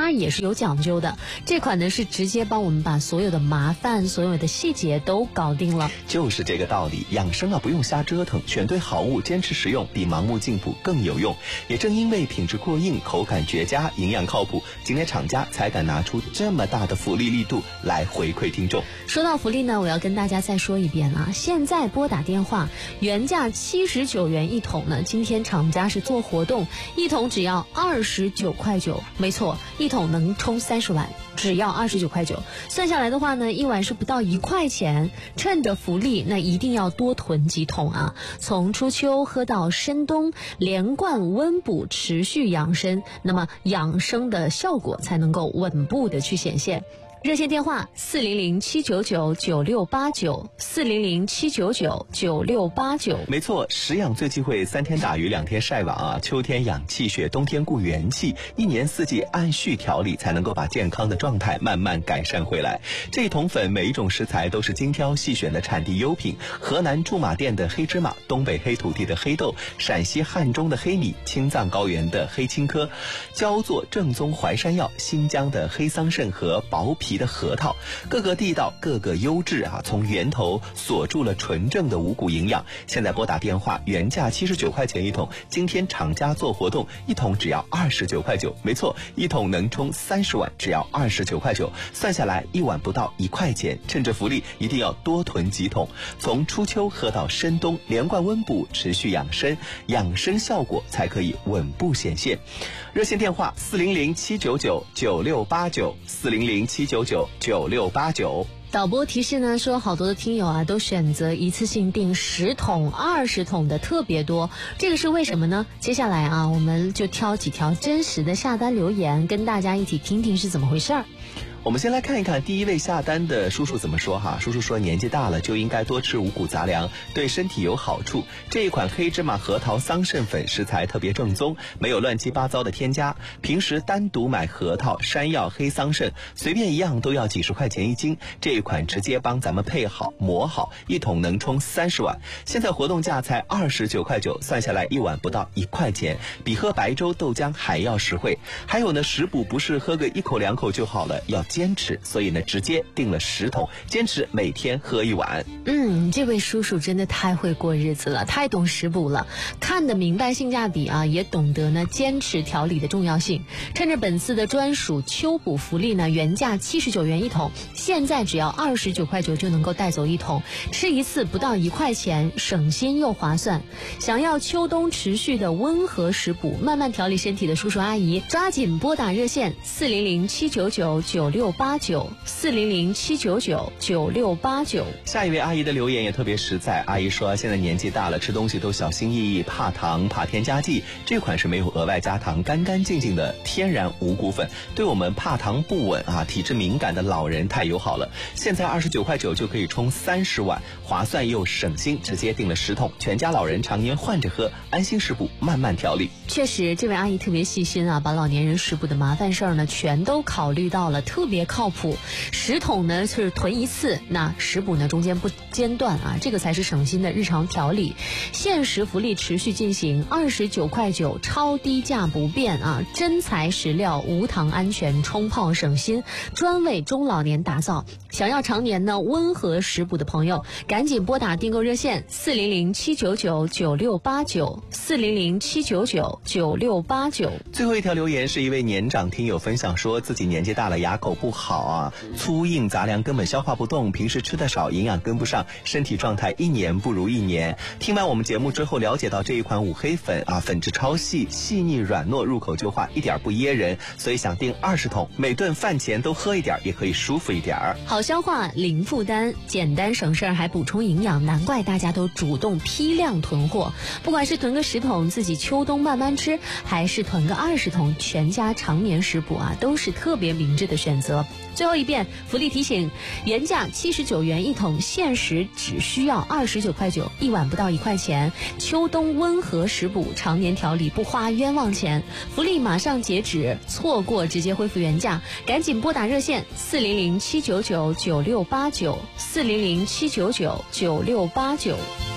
它也是有讲究的。这款呢是直接帮我们把所有的麻烦、所有的细节都搞定了。 就是这个道理，养生啊不用瞎折腾，选对好物，坚持使用比盲目进补更有用。也正因为品质过硬、口感绝佳、营养靠谱，今天厂家才敢拿出这么大的福利力度来回馈听众。 说到福利呢，我要跟大家再说一遍啊，现在拨打电话，原价79元一桶呢，今天厂家是做活动，一桶只要29.9块，没错，一桶能冲30碗，只要29.9块，算下来的话呢，一碗是不到1块钱。趁着福利，那一定要多囤几桶啊！从初秋喝到深冬，连贯温补，持续养生，那么养生的效果才能够稳步的去显现。热线电话400-799-9689，400-799-9689。 没错，食养最忌讳3天打鱼2天晒网啊！秋天养气血，冬天固元气，一年四季按序调理，才能够把健康的状态慢慢改善回来。这一桶粉每一种食材都是精挑细选的产地优品，河南驻马店的黑芝麻，东北黑土地的黑豆，陕西汉中的黑米，青藏高原的黑青稞，焦作正宗淮山药，新疆的黑桑葚和薄皮的核桃，各个地道，各个优质啊，从源头锁住了纯正的五谷营养。现在拨打电话，原价79块钱一桶，今天厂家做活动，一桶只要29.9块，没错，一桶能冲30碗，只要29.9块，算下来一碗不到1块钱。趁着福利，一定要多囤几桶，从初秋喝到深冬，连贯温补，持续养生，养生效果才可以稳步显现。热线电话400-799-9689，400-799-9689。 导播提示呢说，好多的听友啊都选择一次性订10桶、20桶的特别多，这个是为什么呢？接下来啊，我们就挑几条真实的下单留言，跟大家一起听听是怎么回事儿。 我们先来看一看第一位下单的叔叔怎么说哈。叔叔说，年纪大了就应该多吃五谷杂粮，对身体有好处。这一款黑芝麻核桃桑葚粉食材特别正宗，没有乱七八糟的添加。平时单独买核桃、山药、黑桑葚，随便一样都要几十块钱一斤。这一款直接帮咱们配好磨好，一桶能冲30碗。现在活动价才29.9块，算下来一碗不到1块钱，比喝白粥豆浆还要实惠。还有呢，食补不是喝个1口2口就好了，要坚持，所以呢直接订了10桶，坚持每天喝1碗。 这位叔叔真的太会过日子了，太懂食补了，看得明白性价比啊，也懂得呢坚持调理的重要性。趁着本次的专属秋补福利呢，原价79元一桶，现在只要29.9块就能够带走一桶，吃一次不到1块钱，省心又划算。想要秋冬持续的温和食补，慢慢调理身体的叔叔阿姨，抓紧拨打热线400-799-9689，400-799-9689。 下一位阿姨的留言也特别实在，阿姨说现在年纪大了，吃东西都小心翼翼，怕糖怕添加剂，这款是没有额外加糖，干干净净的天然五谷粉，对我们怕糖不稳啊、体质敏感的老人太友好了。现在29.9块就可以冲30碗，划算又省心，直接订了10桶，全家老人常年换着喝，安心食补，慢慢调理。 确实，这位阿姨特别细心啊，把老年人食补的麻烦事儿呢全都考虑到了，特别靠谱。10桶呢是囤一次，那食补呢中间不间断啊，这个才是省心的日常调理。限时福利持续进行，29.9块，超低价不变啊！真材实料，无糖安全，冲泡省心，专为中老年打造。想要常年呢温和食补的朋友，赶紧拨打订购热线400-799-9689，400-799-9689。 最后一条留言是一位年长听友分享说，自己年纪大了，牙口不好啊，粗硬杂粮根本消化不动，平时吃的少，营养跟不上，身体状态一年不如一年。听完我们节目之后，了解到这一款五黑粉啊，粉质超细，细腻软糯，入口就化，一点不噎人，所以想订20桶，每顿饭前都喝一点，也可以舒服一点。 好消化，零负担，简单省事儿，还补充营养，难怪大家都主动批量囤货。不管是囤个10桶自己秋冬慢慢吃，还是囤个20桶全家常年食补啊，都是特别明智的选择。最后一遍福利提醒，原价79元一桶，限时只需要29.9块，一碗不到1块钱。秋冬温和食补，常年调理，不花冤枉钱。福利马上截止，错过直接恢复原价，赶紧拨打热线400-799-9689，400-799-9689。